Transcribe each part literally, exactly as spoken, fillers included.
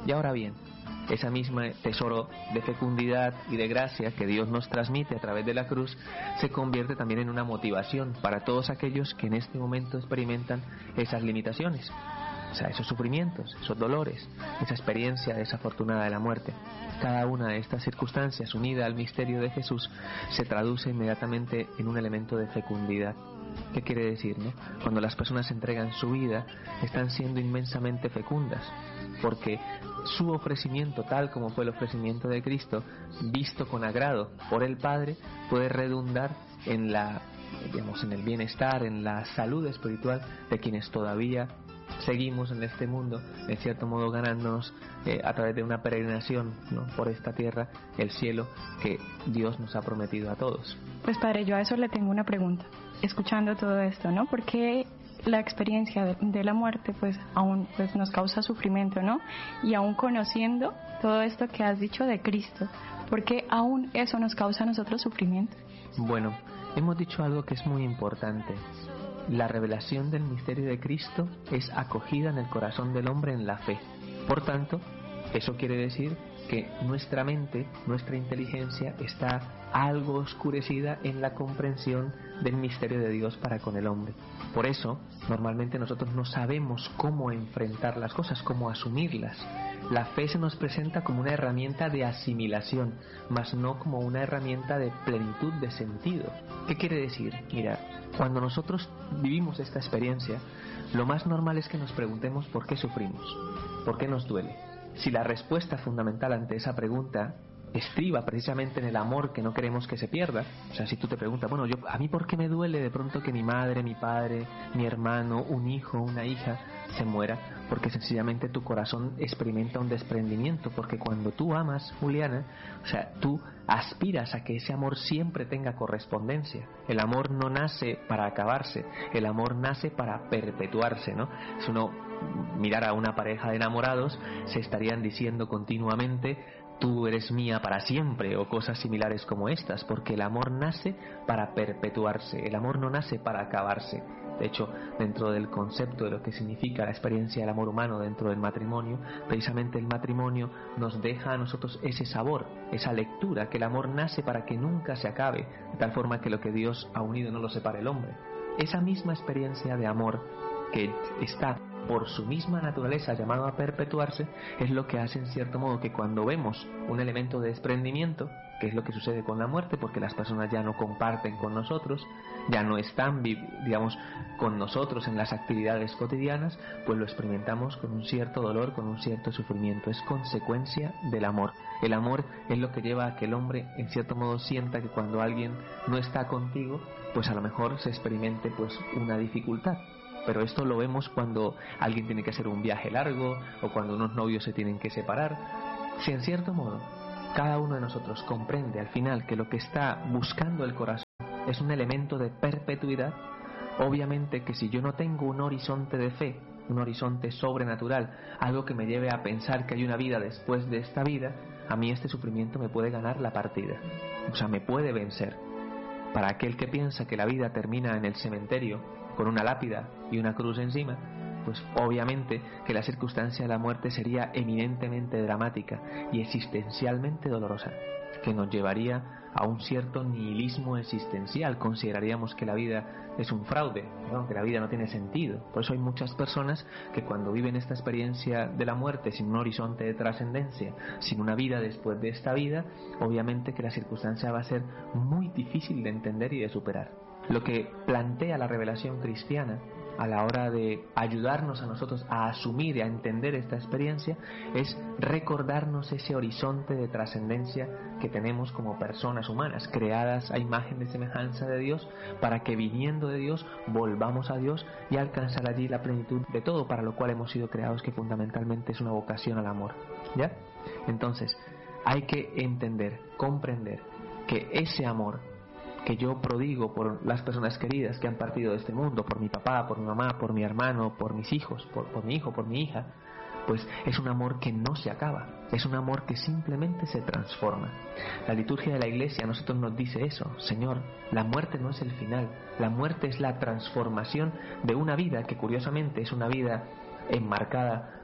Y ahora bien, ese mismo tesoro de fecundidad y de gracia que Dios nos transmite a través de la cruz se convierte también en una motivación para todos aquellos que en este momento experimentan esas limitaciones, o sea, esos sufrimientos, esos dolores, esa experiencia desafortunada de la muerte. Cada una de estas circunstancias unida al misterio de Jesús se traduce inmediatamente en un elemento de fecundidad. ¿Qué quiere decir, no? Cuando las personas entregan su vida, están siendo inmensamente fecundas, porque su ofrecimiento, tal como fue el ofrecimiento de Cristo, visto con agrado por el Padre, puede redundar en la, digamos, en el bienestar, en la salud espiritual de quienes todavía seguimos en este mundo, en cierto modo ganándonos eh, a través de una peregrinación, ¿no?, por esta tierra, el cielo que Dios nos ha prometido a todos. Pues padre, yo a eso le tengo una pregunta, escuchando todo esto, ¿no? ¿Por qué la experiencia de, de la muerte pues aún pues nos causa sufrimiento, ¿no? Y aún conociendo todo esto que has dicho de Cristo, ¿por qué aún eso nos causa a nosotros sufrimiento? Bueno, hemos dicho algo que es muy importante. La revelación del misterio de Cristo es acogida en el corazón del hombre en la fe. Por tanto, eso quiere decir que nuestra mente, nuestra inteligencia está algo oscurecida en la comprensión del misterio de Dios para con el hombre. Por eso, normalmente nosotros no sabemos cómo enfrentar las cosas, cómo asumirlas. La fe se nos presenta como una herramienta de asimilación, mas no como una herramienta de plenitud de sentido. ¿Qué quiere decir? Mira, cuando nosotros vivimos esta experiencia, lo más normal es que nos preguntemos por qué sufrimos, por qué nos duele. Si la respuesta fundamental ante esa pregunta estriba precisamente en el amor que no queremos que se pierda, o sea, si tú te preguntas, bueno, yo, ¿a mí por qué me duele de pronto que mi madre, mi padre, mi hermano, un hijo, una hija se muera? Porque sencillamente tu corazón experimenta un desprendimiento, porque cuando tú amas, Juliana, o sea, tú aspiras a que ese amor siempre tenga correspondencia. El amor no nace para acabarse, el amor nace para perpetuarse, ¿no? Si uno mirara a una pareja de enamorados, se estarían diciendo continuamente: tú eres mía para siempre, o cosas similares como estas, porque el amor nace para perpetuarse, el amor no nace para acabarse. De hecho, dentro del concepto de lo que significa la experiencia del amor humano dentro del matrimonio, precisamente el matrimonio nos deja a nosotros ese sabor, esa lectura, que el amor nace para que nunca se acabe, de tal forma que lo que Dios ha unido no lo separe el hombre. Esa misma experiencia de amor que está por su misma naturaleza llamado a perpetuarse, es lo que hace en cierto modo que cuando vemos un elemento de desprendimiento, que es lo que sucede con la muerte, porque las personas ya no comparten con nosotros, ya no están, digamos, con nosotros en las actividades cotidianas, pues lo experimentamos con un cierto dolor, con un cierto sufrimiento. Es consecuencia del amor. El amor es lo que lleva a que el hombre en cierto modo sienta que cuando alguien no está contigo, pues a lo mejor se experimente pues una dificultad. Pero esto lo vemos cuando alguien tiene que hacer un viaje largo, o cuando unos novios se tienen que separar. Si en cierto modo cada uno de nosotros comprende al final que lo que está buscando el corazón es un elemento de perpetuidad, obviamente que si yo no tengo un horizonte de fe, un horizonte sobrenatural, algo que me lleve a pensar que hay una vida después de esta vida, a mí este sufrimiento me puede ganar la partida, o sea, me puede vencer. Para aquel que piensa que la vida termina en el cementerio con una lápida y una cruz encima, pues obviamente que la circunstancia de la muerte sería eminentemente dramática y existencialmente dolorosa, que nos llevaría a un cierto nihilismo existencial. Consideraríamos que la vida es un fraude, ¿no?, que la vida no tiene sentido. Por eso hay muchas personas que cuando viven esta experiencia de la muerte sin un horizonte de trascendencia, sin una vida después de esta vida, obviamente que la circunstancia va a ser muy difícil de entender y de superar. Lo que plantea la revelación cristiana a la hora de ayudarnos a nosotros a asumir y a entender esta experiencia es recordarnos ese horizonte de trascendencia que tenemos como personas humanas, creadas a imagen y semejanza de Dios, para que viniendo de Dios volvamos a Dios y alcanzar allí la plenitud de todo para lo cual hemos sido creados, que fundamentalmente es una vocación al amor. ¿Ya? Entonces, hay que entender, comprender que ese amor que yo prodigo por las personas queridas que han partido de este mundo, por mi papá, por mi mamá, por mi hermano, por mis hijos, por, por mi hijo, por mi hija, pues es un amor que no se acaba, es un amor que simplemente se transforma. La liturgia de la Iglesia a nosotros nos dice eso: Señor, la muerte no es el final, la muerte es la transformación de una vida que curiosamente es una vida enmarcada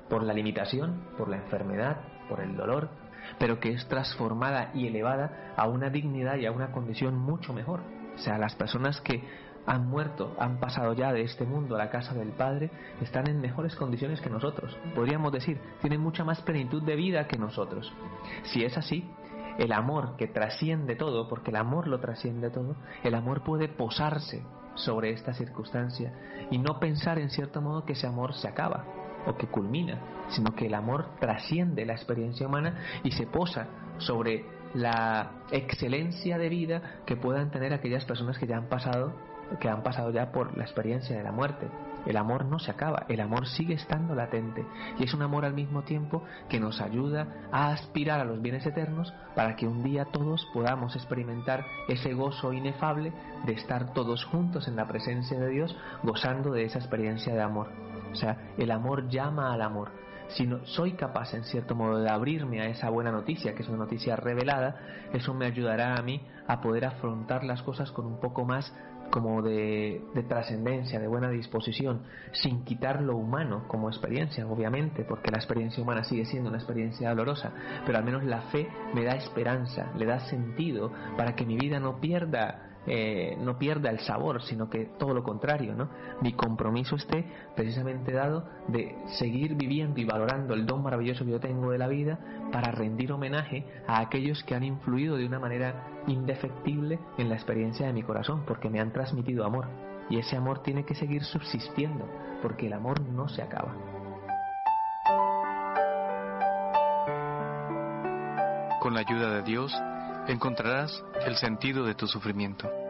por la limitación, por la enfermedad, por el dolor, pero que es transformada y elevada a una dignidad y a una condición mucho mejor. O sea, las personas que han muerto, han pasado ya de este mundo a la casa del Padre, están en mejores condiciones que nosotros. Podríamos decir, tienen mucha más plenitud de vida que nosotros. Si es así, el amor que trasciende todo, porque el amor lo trasciende todo, el amor puede posarse sobre esta circunstancia y no pensar en cierto modo que ese amor se acaba o que culmina, sino que el amor trasciende la experiencia humana y se posa sobre la excelencia de vida que puedan tener aquellas personas que ya han pasado, que han pasado ya por la experiencia de la muerte. El amor no se acaba, el amor sigue estando latente y es un amor al mismo tiempo que nos ayuda a aspirar a los bienes eternos para que un día todos podamos experimentar ese gozo inefable de estar todos juntos en la presencia de Dios gozando de esa experiencia de amor. O sea, el amor llama al amor. Si no, soy capaz en cierto modo de abrirme a esa buena noticia, que es una noticia revelada, eso me ayudará a mí a poder afrontar las cosas con un poco más como de, de trascendencia, de buena disposición, sin quitar lo humano como experiencia, obviamente, porque la experiencia humana sigue siendo una experiencia dolorosa, pero al menos la fe me da esperanza, le da sentido para que mi vida no pierda Eh, no pierda el sabor, sino que todo lo contrario, ¿no? Mi compromiso esté precisamente dado de seguir viviendo y valorando el don maravilloso que yo tengo de la vida para rendir homenaje a aquellos que han influido de una manera indefectible en la experiencia de mi corazón, porque me han transmitido amor, y ese amor tiene que seguir subsistiendo, porque el amor no se acaba. Con la ayuda de Dios, encontrarás el sentido de tu sufrimiento.